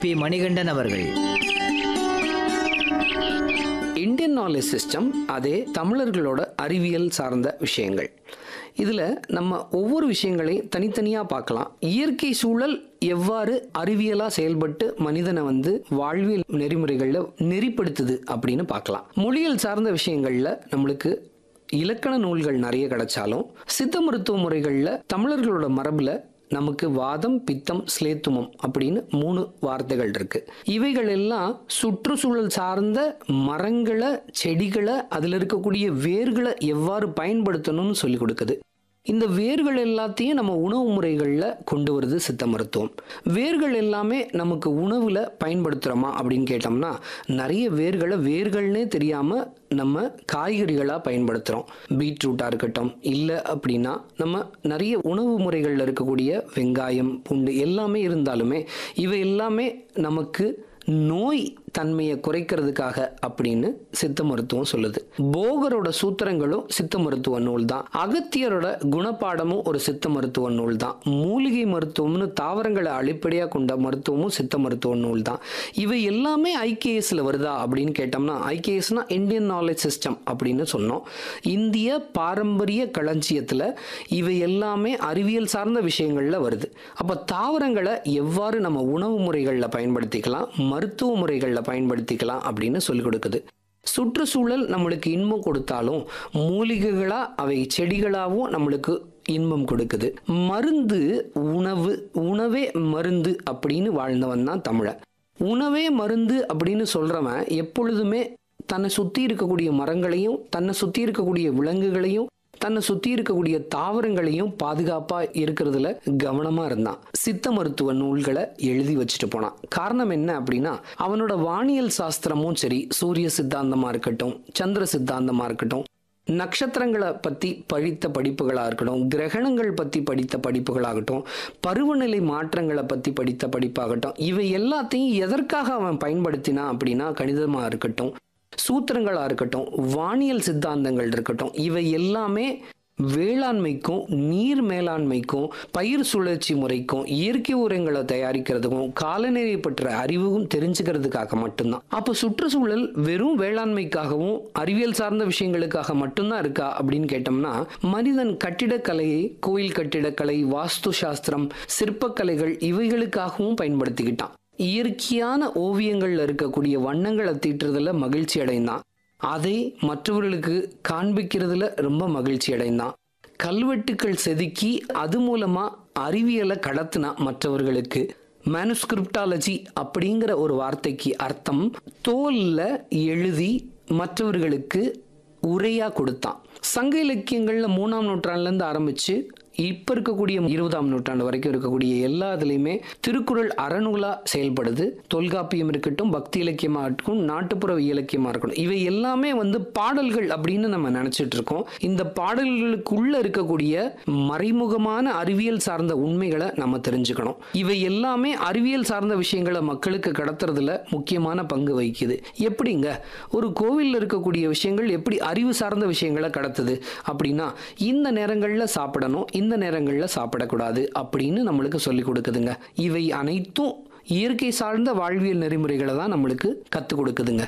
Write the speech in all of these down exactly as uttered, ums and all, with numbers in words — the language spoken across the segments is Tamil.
பி மணிகண்டன் அவர்கள். இந்தியன் நாலேஜ் சிஸ்டம் அதே தமிழர்களோட அறிவியல் சார்ந்த விஷயங்கள். இதில் நம்ம ஒவ்வொரு விஷயங்களையும் தனித்தனியாக பார்க்கலாம். இயற்கை சூழல் எவ்வாறு அறிவியலாக செயல்பட்டு மனிதனை வந்து வாழ்வியல் நெறிமுறைகளில் நெறிப்படுத்துது அப்படின்னு பார்க்கலாம். மொழியியல் சார்ந்த விஷயங்களில் நம்மளுக்கு இலக்கண நூல்கள் நிறைய கிடைச்சாலும் சித்த மருத்துவ முறைகளில் தமிழர்களோட மரபில் நமக்கு வாதம், பித்தம், ஸ்லேத்துமம் அப்படின்னு மூணு வார்த்தைகள் இருக்கு. இவைகள் எல்லாம் சுற்றுச்சூழல் சார்ந்த மரங்களை, செடிகளை, அதில் இருக்கக்கூடிய வேர்களை எவ்வாறு பயன்படுத்தணும்னு சொல்லி கொடுக்குது. இந்த வேர்கள் எல்லாத்தையும் நம்ம உணவு முறைகளில் கொண்டு வருது சித்த மருத்துவம். வேர்கள் எல்லாமே நமக்கு உணவில் பயன்படுத்துகிறோமா அப்படின்னு கேட்டோம்னா, நிறைய வேர்களை வேர்கள்னே தெரியாமல் நம்ம காய்கறிகளாக பயன்படுத்துகிறோம். பீட்ரூட்டாக இருக்கட்டும், இல்லை அப்படின்னா நம்ம நிறைய உணவு முறைகளில் இருக்கக்கூடிய வெங்காயம், பூண்டு எல்லாமே இருந்தாலுமே இவை எல்லாமே நமக்கு நோய் தன்மையை குறைக்கிறதுக்காக அப்படின்னு சித்த மருத்துவம் சொல்லுது. போகரோட சூத்திரங்களும் சித்த மருத்துவ நூல் தான். அகத்தியரோட குணப்பாடமும் ஒரு சித்த மருத்துவ நூல் தான். மூலிகை மருத்துவம்னு தாவரங்களை அடிப்படையாக கொண்ட மருத்துவமும் சித்த மருத்துவ நூல் தான். இவை எல்லாமே ஐகேஎஸ்ல வருதா அப்படின்னு கேட்டோம்னா, ஐகேஎஸ்னா இந்தியன் நாலேஜ் சிஸ்டம் அப்படின்னு சொன்னோம். இந்திய பாரம்பரிய களஞ்சியத்தில் இவை எல்லாமே அறிவியல் சார்ந்த விஷயங்கள்ல வருது. அப்போ தாவரங்களை எவ்வாறு நம்ம உணவு முறைகளில் பயன்படுத்திக்கலாம், மருத்துவ முறைகளில் பயன்படுத்திக்கலாம் அப்படின்னு சொல்லிக் கொடுக்குது. சுற்றுச்சூழல் நம்மளுக்கு இன்பம் கொடுத்தாலும் மூலிகைகளா அவை செடிகளாகவும் நம்மளுக்கு இன்பம் கொடுக்குது. மருந்து உணவு, உணவே மருந்து அப்படின்னு வாழ்ந்தவன் தான் தமிழன். உணவே மருந்து அப்படின்னு சொல்றவன் எப்பொழுதுமே தன்னை சுத்தி இருக்கக்கூடிய மரங்களையும், தன்னை சுத்தி இருக்கக்கூடிய விலங்குகளையும், தன்னை சுத்தி இருக்கக்கூடிய தாவரங்களையும் பாதுகாப்பா இருக்கிறதுல கவனமா இருந்தான். சித்த மருத்துவ நூல்களை எழுதி வச்சுட்டு போனான். காரணம் என்ன அப்படின்னா, அவனோட வானியல் சாஸ்திரமும் சரி, சூரிய சித்தாந்தமா இருக்கட்டும், சந்திர சித்தாந்தமா இருக்கட்டும், நட்சத்திரங்களை பத்தி படித்த படிப்புகளா இருக்கட்டும், கிரகணங்கள் பத்தி படித்த படிப்புகளாகட்டும், பருவநிலை மாற்றங்களை பத்தி படித்த படிப்பாகட்டும், இவை எல்லாத்தையும் எதற்காக அவன் பயன்படுத்தினான் அப்படின்னா, கணிதமா இருக்கட்டும், சூத்திரங்களா இருக்கட்டும், வானியல் சித்தாந்தங்கள் இருக்கட்டும், இவை எல்லாமே வேளாண்மைக்கும், நீர் மேலாண்மைக்கும், பயிர் சுழற்சி முறைக்கும், இயற்கை உரங்களை தயாரிக்கிறதுக்கும், காலநிலை பற்ற அறிவும் தெரிஞ்சுக்கிறதுக்காக மட்டும்தான். அப்போ சுற்றுச்சூழல் வெறும் வேளாண்மைக்காகவும் அறிவியல் சார்ந்த விஷயங்களுக்காக மட்டும்தான் இருக்கா அப்படின்னு கேட்டோம்னா, மனிதன் கட்டிடக்கலையை, கோயில் கட்டிடக்கலை, வாஸ்து சாஸ்திரம், சிற்பக்கலைகள் இவைகளுக்காகவும் பயன்படுத்திக்கிட்டான். இயற்கையான ஓவியங்கள்ல இருக்கக்கூடிய வண்ணங்களை தீட்டுறதுல மகிழ்ச்சி அடைந்தான். அதை மற்றவர்களுக்கு காண்பிக்கிறதுல ரொம்ப மகிழ்ச்சி அடைந்தான். கல்வெட்டுக்கள் செதுக்கி அது மூலமா அறிவியலை கடத்தினா மற்றவர்களுக்கு. மேனுஸ்கிரிப்டாலஜி அப்படிங்கிற ஒரு வார்த்தைக்கு அர்த்தம் தோல்ல எழுதி மற்றவர்களுக்கு உரையா கொடுத்தான். சங்க இலக்கியங்கள்ல மூணாம் நூற்றாண்டுல இருந்து ஆரம்பிச்சு இப்ப இருக்கக்கூடிய இருபதாம் நூற்றாண்டு வரைக்கும் இருக்கக்கூடிய எல்லா இதுலையுமே திருக்குறள் அறநூலா செயல்படுது. தொல்காப்பியம் இருக்கட்டும், பக்தி இலக்கியமா இருக்கட்டும், நாட்டுப்புற இலக்கியமா இருக்கட்டும், இவை எல்லாமே வந்து பாடல்கள் அப்படின்னு நம்ம நினைச்சிட்டு இருக்கோம். இந்த பாடல்களுக்குள்ள இருக்கக்கூடிய மறைமுகமான அறிவியல் சார்ந்த உண்மைகளை நம்ம தெரிஞ்சுக்கணும். இவை எல்லாமே அறிவியல் சார்ந்த விஷயங்களை மக்களுக்கு கடத்துறதுல முக்கியமான பங்கு வகிக்குது. எப்படிங்க ஒரு கோவில்ல இருக்கக்கூடிய விஷயங்கள் எப்படி அறிவு சார்ந்த விஷயங்களை கடத்துது அப்படின்னா, இந்த நேரங்கள்ல சாப்பிடணும், இந்த நேரங்கள்ல சாப்பிடக்கூடாது அப்படின்னு நம்மளுக்கு சொல்லி கொடுக்குதுங்க. இவை அனைத்தும் இயற்கை சார்ந்த வாழ்வியல் நெறிமுறைகளை தான் நம்மளுக்கு கத்துக் கொடுக்குதுங்க.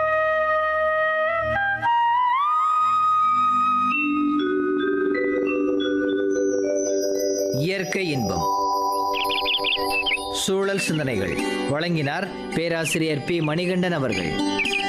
இயற்கை இன்பம், சூழல் சிந்தனைகள் வழங்கினார் பேராசிரியர் பி மணிகண்டன் அவர்கள்.